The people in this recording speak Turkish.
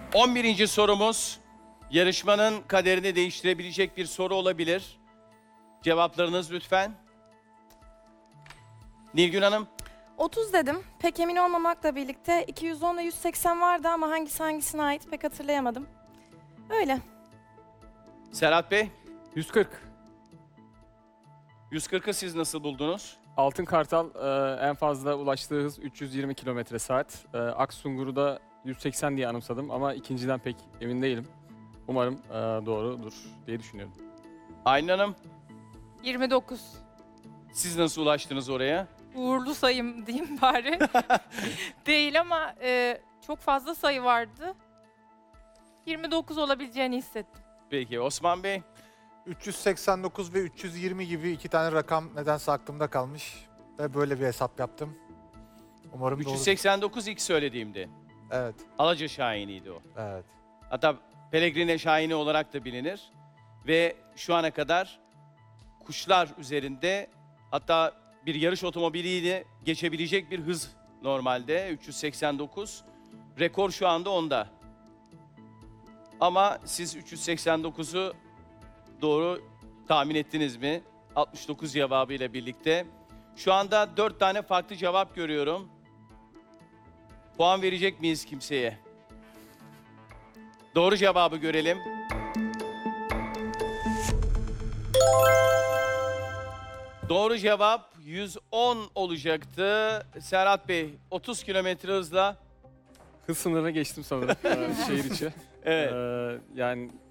11. sorumuz yarışmanın kaderini değiştirebilecek bir soru olabilir. Cevaplarınız lütfen. Nilgün Hanım, 30 dedim. Pek emin olmamakla birlikte 210 ile 180 vardı ama hangisi hangisine ait pek hatırlayamadım. Öyle. Serhat Bey, 140. 140'ı siz nasıl buldunuz? Altın Kartal en fazla ulaştığı hız 320 km/saat. Aksungur'u da 180 diye anımsadım ama ikinciden pek emin değilim. Umarım doğrudur diye düşünüyorum. Aylin Hanım, 29. siz nasıl ulaştınız oraya? Uğurlu sayım diyeyim bari. Değil ama çok fazla sayı vardı. 29 olabileceğini hissettim. Peki Osman Bey, 389 ve 320 gibi iki tane rakam nedense aklımda kalmış. Ve böyle bir hesap yaptım. Umarım doğru. 389 ilk söylediğimdi. Evet, Alaca Şahini'ydi o. evet. Hatta Pellegrine Şahini olarak da bilinir. Ve şu ana kadar kuşlar üzerinde hatta bir yarış otomobiliyle geçebilecek bir hız normalde 389. Rekor şu anda onda. Ama siz 389'u doğru tahmin ettiniz mi? 69 cevabıyla birlikte. Şu anda 4 tane farklı cevap görüyorum. Puan verecek miyiz kimseye? Doğru cevabı görelim. Doğru cevap 110 olacaktı. Serhat Bey 30 kilometre hızla. Hız sınırını geçtim sanırım şehir içi. Evet. Yani